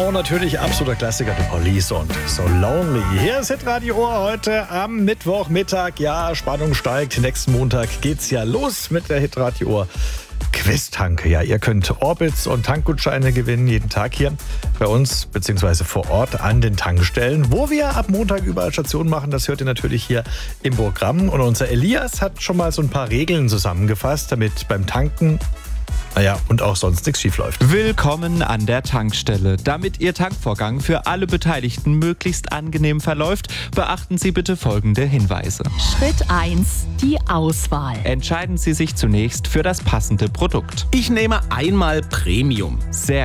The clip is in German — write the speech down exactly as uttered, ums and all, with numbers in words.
und natürlich absoluter Klassiker, The Police und So Lonely. Hier ist Hitradio Ohr heute am Mittwochmittag. Ja, Spannung steigt. Nächsten Montag geht's ja los mit der Hitradio Ohr Quiz-Tanke. Ja, ihr könnt Orbits und Tankgutscheine gewinnen, jeden Tag hier bei uns, beziehungsweise vor Ort an den Tankstellen. Wo wir ab Montag überall Stationen machen, das hört ihr natürlich hier im Programm. Und unser Elias hat schon mal so ein paar Regeln zusammengefasst, damit beim Tanken, naja, und auch sonst nichts schief läuft. Willkommen an der Tankstelle. Damit Ihr Tankvorgang für alle Beteiligten möglichst angenehm verläuft, beachten Sie bitte folgende Hinweise. Schritt eins. Die Auswahl. Entscheiden Sie sich zunächst für das passende Produkt. Ich nehme einmal Premium. Sehr